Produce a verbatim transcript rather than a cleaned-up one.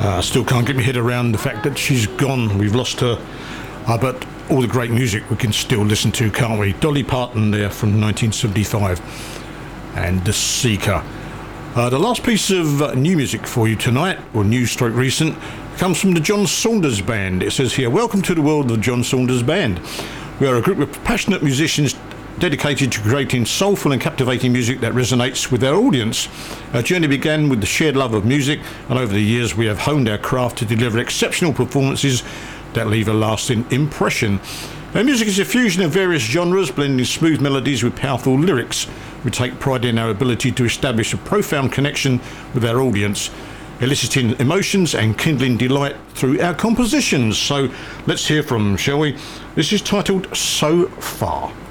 I uh, still can't get my head around the fact that she's gone. We've lost her. Uh, but all the great music we can still listen to, can't we? Dolly Parton there from nineteen seventy-five. And The Seeker. Uh, the last piece of uh, new music for you tonight, or new stroke recent, comes from the John Saunders Band. It says here, welcome to the world of the John Saunders Band. We are a group of passionate musicians dedicated to creating soulful and captivating music that resonates with our audience. Our journey began with the shared love of music, and over the years we have honed our craft to deliver exceptional performances that leave a lasting impression. Our music is a fusion of various genres, blending smooth melodies with powerful lyrics. We take pride in our ability to establish a profound connection with our audience, eliciting emotions and kindling delight through our compositions. So let's hear from them, shall we? This is titled So Far.